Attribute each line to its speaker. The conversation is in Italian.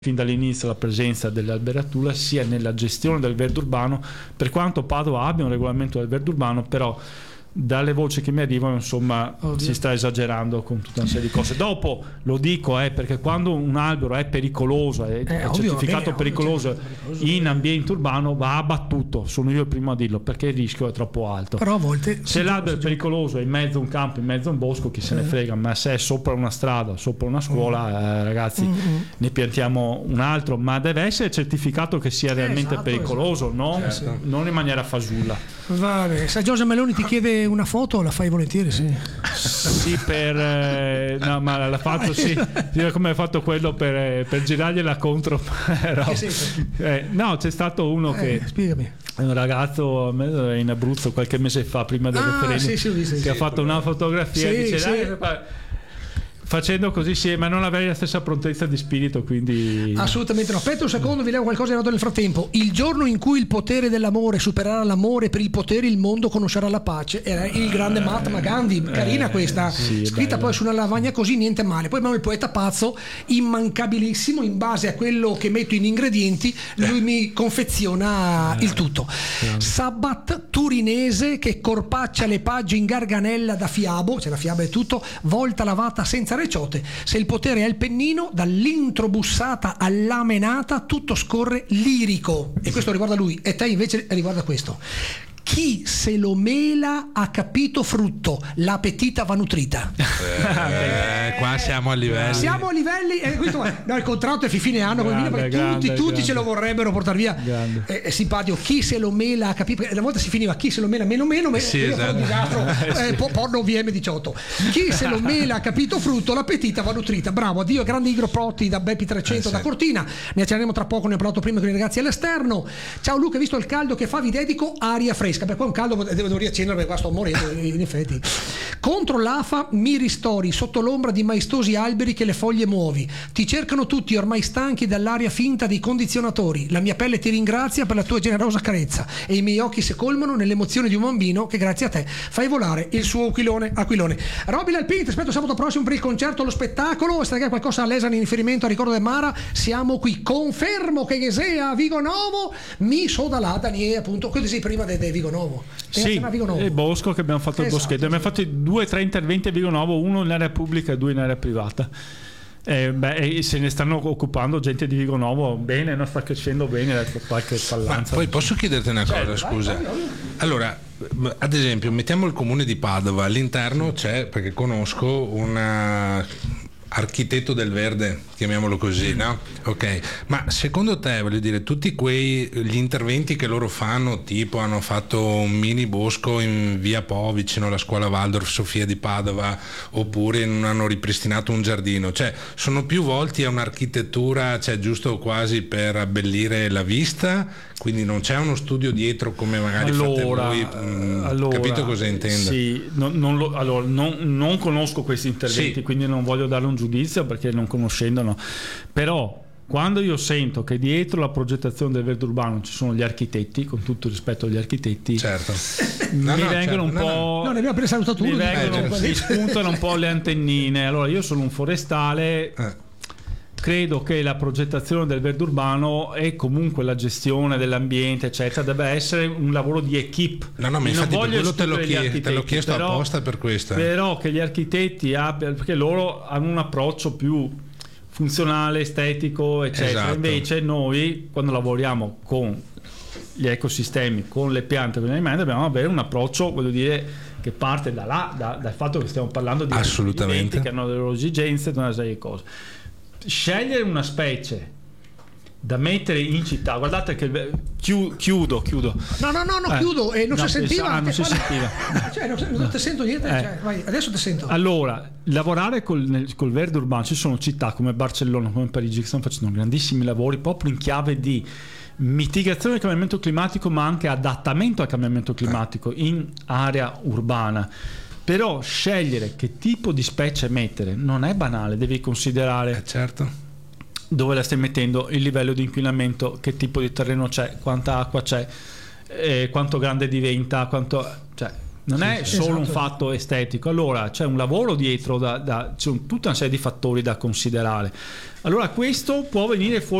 Speaker 1: fin dall'inizio la presenza dell'alberatura sia nella gestione del verde urbano, per quanto Padova abbia un regolamento del verde urbano, però dalle voci che mi arrivano insomma si sta esagerando con tutta una serie di cose. Dopo lo dico perché quando un albero è pericoloso, è certificato pericoloso in ambiente urbano, va abbattuto, sono io il primo a dirlo, perché il rischio è troppo alto.
Speaker 2: Però a volte
Speaker 1: se l'albero è pericoloso è in mezzo a un campo, in mezzo a un bosco, chi se ne frega, ma se è sopra una strada, sopra una scuola, ragazzi, ne piantiamo un altro, ma deve essere certificato che sia realmente pericoloso, non in maniera fasulla.
Speaker 2: Vabbè, se Giorgia Meloni ti chiede una foto, la fai volentieri, sì,
Speaker 1: no, ma l'ha fatto come ha fatto quello per girargliela contro, però, no, c'è stato uno che
Speaker 2: spiegami,
Speaker 1: un ragazzo in Abruzzo qualche mese fa, prima del referendum, che ha fatto una fotografia e dice facendo così ma non avere la stessa prontezza di spirito, quindi
Speaker 2: assolutamente no. Aspetta un secondo, vi leggo qualcosa nel frattempo. Il giorno in cui il potere dell'amore supererà l'amore per il potere, il mondo conoscerà la pace. Era il grande Mahatma Gandhi, carina questa, scritta poi su una lavagna così, niente male. Poi abbiamo il poeta pazzo, immancabilissimo, in base a quello che metto in ingredienti lui mi confeziona il tutto. Sabbat turinese che corpaccia le pagine in garganella da fiabo, cioè la fiaba è tutto, volta lavata senza reciote. Se il potere è il pennino, dall'intro bussata alla menata tutto scorre lirico, e questo riguarda lui, e te invece riguarda questo. Chi se lo mela ha capito frutto, l'appetita va nutrita.
Speaker 3: Qua siamo a livelli.
Speaker 2: Il contratto è fine anno, perché tutti ce lo vorrebbero portare via. È simpatico. Chi se lo mela ha capito. Una volta si finiva chi se lo mela meno, esatto. Un disastro. Porno VM18. Chi se lo mela ha capito frutto, l'appetita va nutrita. Bravo, addio, grandi igroprotti da Beppi 300 da Cortina. Ne accenneremo tra poco, ne ho parlato prima con i ragazzi all'esterno. Ciao Luca, visto il caldo che fa, vi dedico aria fresca. Per qua un caldo devo riaccendere perché qua sto morendo in effetti. Contro l'AFA mi ristori sotto l'ombra di maestosi alberi che le foglie muovi. Ti cercano tutti ormai stanchi dall'aria finta dei condizionatori. La mia pelle ti ringrazia per la tua generosa carezza e i miei occhi si colmano nell'emozione di un bambino che grazie a te fai volare il suo aquilone. Robin Alpini, ti aspetto sabato prossimo per il concerto, lo spettacolo. Se qualcosa a Lesano in riferimento al ricordo del Mara, siamo qui. Confermo che sia Vigo Novo mi soda là Daniele, appunto, quello sei prima di Vigo Novo.
Speaker 1: Il bosco che abbiamo fatto, il boschetto, abbiamo fatto 2 o 3 interventi a Vigo Novo, uno in area pubblica e 2 in area privata. Se ne stanno occupando gente di Vigo Novo bene, non sta crescendo bene qualche pallanza.
Speaker 3: Ma poi posso chiederti una cosa, scusa? Allora, ad esempio, mettiamo il comune di Padova, all'interno c'è, perché conosco un architetto del verde, chiamiamolo così, no? Ok, ma secondo te, voglio dire, tutti gli interventi che loro fanno, tipo hanno fatto un mini bosco in via Po vicino alla scuola Waldorf Sofia di Padova, oppure hanno ripristinato un giardino, cioè sono più volti a un'architettura, cioè giusto quasi per abbellire la vista, quindi non c'è uno studio dietro come magari fate voi, capito cosa intendo?
Speaker 1: Sì, non conosco questi interventi, quindi non voglio dare un giudizio perché non conoscendolo, però quando io sento che dietro la progettazione del verde urbano ci sono gli architetti, con tutto il rispetto agli architetti,
Speaker 3: certo,
Speaker 1: vengono un po'.
Speaker 2: No, ne abbiamo appena salutato uno.
Speaker 1: Mi spuntano un po' le antennine. Allora, io sono un forestale. Credo che la progettazione del verde urbano e comunque la gestione dell'ambiente, eccetera, debba essere un lavoro di equipe.
Speaker 3: No, ma infatti per quello te l'ho chiesto apposta per questo.
Speaker 1: Però che gli architetti abbiano, perché loro hanno un approccio più funzionale, estetico, eccetera.
Speaker 3: Esatto.
Speaker 1: Invece noi, quando lavoriamo con gli ecosistemi, con le piante, con gli animali, dobbiamo avere un approccio, voglio dire, che parte dal fatto che stiamo parlando di
Speaker 3: assolutamente
Speaker 1: che hanno delle loro esigenze, una serie di cose. Scegliere una specie da mettere in città, guardate che chiudo.
Speaker 2: Chiudo e non si sentiva.
Speaker 1: Non si sentiva.
Speaker 2: Cioè, non ti sento niente. Cioè, vai, adesso ti sento.
Speaker 1: Allora, lavorare col verde urbano, ci sono città come Barcellona, come Parigi che stanno facendo grandissimi lavori proprio in chiave di mitigazione del cambiamento climatico, ma anche adattamento al cambiamento climatico in area urbana. Però scegliere che tipo di specie mettere non è banale, devi considerare
Speaker 3: certo
Speaker 1: dove la stai mettendo, il livello di inquinamento, che tipo di terreno c'è, quanta acqua c'è, quanto grande diventa, non è solo un fatto estetico. Allora c'è un lavoro dietro, c'è tutta una serie di fattori da considerare. Allora questo può venire fuori